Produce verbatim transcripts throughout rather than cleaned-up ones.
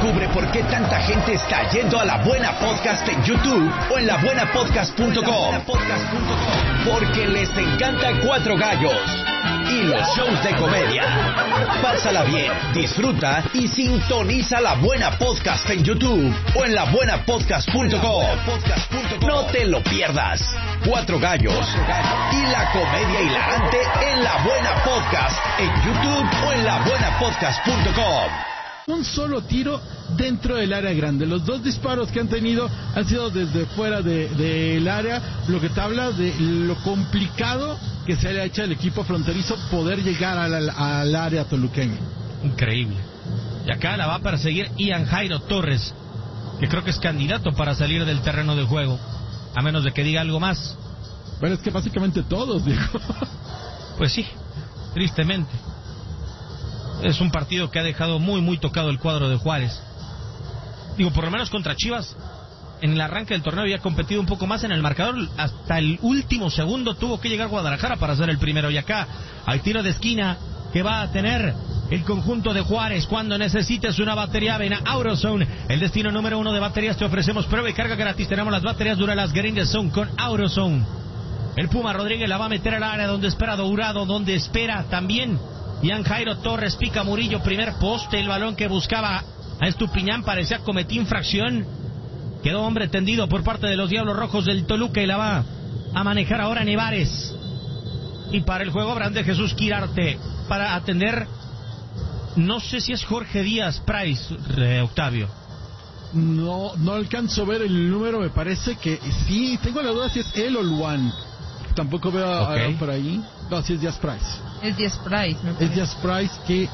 Descubre por qué tanta gente está yendo a La Buena Podcast en YouTube o en la buena podcast punto com. Porque les encanta Cuatro Gallos y los shows de comedia. Pásala bien, disfruta y sintoniza La Buena Podcast en YouTube o en la buena podcast punto com. No te lo pierdas. Cuatro Gallos y la comedia hilarante en La Buena Podcast en YouTube o en la buena podcast punto com. Un solo tiro dentro del área grande. Los dos disparos que han tenido han sido desde fuera del de, de área, lo que te habla de lo complicado que se le ha hecho al equipo fronterizo poder llegar al, al área toluqueña. Increíble. Y acá la va a perseguir Ian Jairo Torres, que creo que es candidato para salir del terreno de juego, a menos de que diga algo más. Bueno, es que básicamente todos, digo. Pues sí, tristemente. Es un partido que ha dejado muy, muy tocado el cuadro de Juárez. Digo, por lo menos contra Chivas, en el arranque del torneo había competido un poco más en el marcador. Hasta el último segundo tuvo que llegar Guadalajara para hacer el primero. Y acá hay tiro de esquina que va a tener el conjunto de Juárez. Cuando necesites una batería, ven a AutoZone, el destino número uno de baterías. Te ofrecemos prueba y carga gratis. Tenemos las baterías Duralast Green Zone con AutoZone. El Puma Rodríguez la va a meter al área donde espera Dourado, donde espera también Ian Jairo Torres. Pica Murillo, primer poste. El balón que buscaba a Estupiñán parecía cometí infracción. Quedó hombre tendido por parte de los Diablos Rojos del Toluca y la va a manejar ahora Nevares. Y para el juego Abraham de Jesús Quirarte para atender. No sé si es Jorge Díaz Price, eh, Octavio. No, no alcanzo a ver el número, me parece que sí. Tengo la duda si es él o Luan. Tampoco veo okay. a, por ahí. No, si es Díaz Price. Es Díaz Price, me Es Díaz Price que...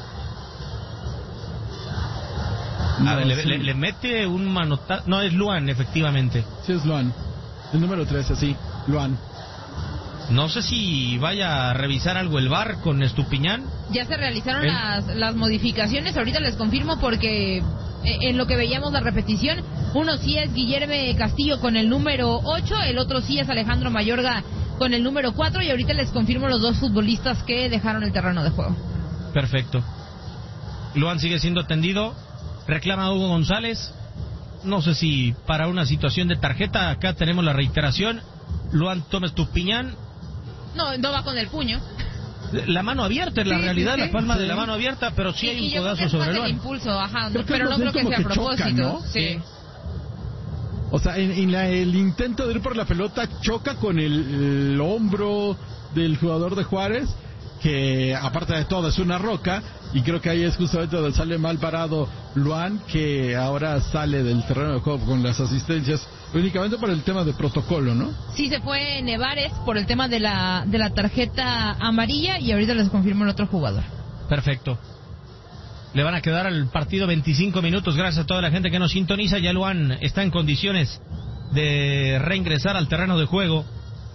No, a ver, le, sí. le, le mete un manotazo. No, es Luan, efectivamente. Sí, es Luan. El número trece, sí, Luan. No sé si vaya a revisar algo el V A R con Estupiñán. Ya se realizaron las, las modificaciones. Ahorita les confirmo porque en lo que veíamos la repetición, uno sí es Guillermo Castillo con el número ocho, el otro sí es Alejandro Mayorga con el número cuatro, y ahorita les confirmo los dos futbolistas que dejaron el terreno de juego. Perfecto. Luan sigue siendo atendido. Reclama a Hugo González. No sé si para una situación de tarjeta. Acá tenemos la reiteración. Luan toma Estupiñán. No, no va con el puño. La mano abierta en la sí, realidad, sí, sí. la palma sí. de la mano abierta, pero sí y, hay y un codazo sobre Luan. El impulso, ajá, pero, pero no creo que sea a propósito. Choca, ¿no? Sí. O sea, en, en la, el intento de ir por la pelota choca con el, el hombro del jugador de Juárez, que aparte de todo es una roca, y creo que ahí es justamente donde sale mal parado Luan, que ahora sale del terreno de juego con las asistencias únicamente por el tema de protocolo, ¿no? Sí, se fue Nevares por el tema de la de la tarjeta amarilla, y ahorita les confirmo el otro jugador. Perfecto. Le van a quedar al partido veinticinco minutos, gracias a toda la gente que nos sintoniza. Ya Luan está en condiciones de reingresar al terreno de juego,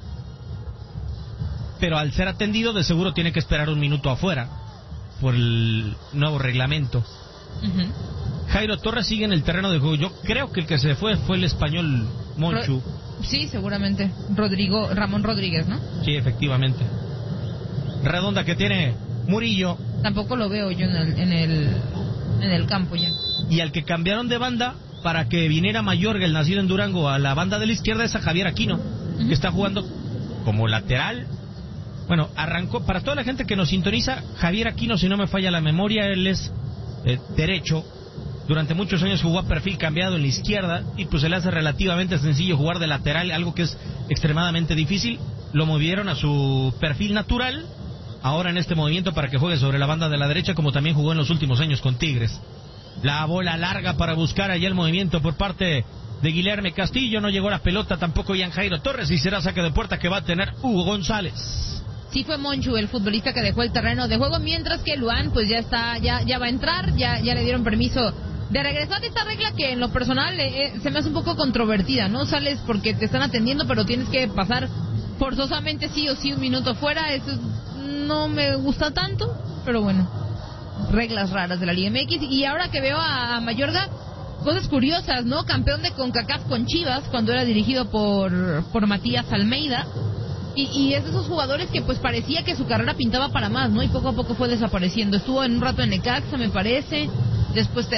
pero al ser atendido de seguro tiene que esperar un minuto afuera por el nuevo reglamento. Uh-huh. Jairo Torres sigue en el terreno de juego. Yo creo que el que se fue fue el español Monchu. Ro- sí, seguramente. Rodrigo Ramón Rodríguez, ¿no? Sí, efectivamente. Redonda que tiene Murillo. Tampoco lo veo yo en el, en el, en el campo ya. Y al que cambiaron de banda para que viniera Mayorga, el nacido en Durango, a la banda de la izquierda, es a Javier Aquino, uh-huh. que está jugando como lateral. Bueno, arrancó, para toda la gente que nos sintoniza, Javier Aquino, si no me falla la memoria, él es eh, derecho. Durante muchos años jugó a perfil cambiado en la izquierda y pues se le hace relativamente sencillo jugar de lateral, algo que es extremadamente difícil. Lo movieron a su perfil natural, ahora en este movimiento para que juegue sobre la banda de la derecha, como también jugó en los últimos años con Tigres. La bola larga para buscar allá el movimiento por parte de Guillermo Castillo. No llegó la pelota tampoco Ian Jairo Torres y será saque de puerta que va a tener Hugo González. Sí fue Monchu el futbolista que dejó el terreno de juego, mientras que Luan pues ya está, ya, ya va a entrar, ya, ya le dieron permiso de regresar. Esta regla que en lo personal eh, se me hace un poco controvertida, ¿no? Sales porque te están atendiendo, pero tienes que pasar forzosamente sí o sí un minuto fuera. Eso no me gusta tanto, pero bueno, reglas raras de la Liga M X. Y ahora que veo a Mayorga, cosas curiosas, ¿no? Campeón de CONCACAF con Chivas cuando era dirigido por, por Matías Almeida. Y, y es de esos jugadores que pues parecía que su carrera pintaba para más, ¿no? Y poco a poco fue desapareciendo. Estuvo en un rato en Necaxa, me parece. Después te